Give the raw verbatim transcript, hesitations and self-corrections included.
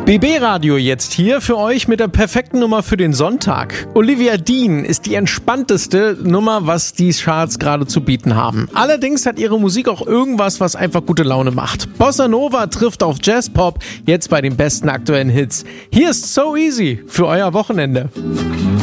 B B-Radio jetzt hier für euch mit der perfekten Nummer für den Sonntag. Olivia Dean ist die entspannteste Nummer, was die Charts gerade zu bieten haben. Allerdings hat ihre Musik auch irgendwas, was einfach gute Laune macht. Bossa Nova trifft auf Jazzpop, jetzt bei den besten aktuellen Hits. Hier ist So Easy für euer Wochenende.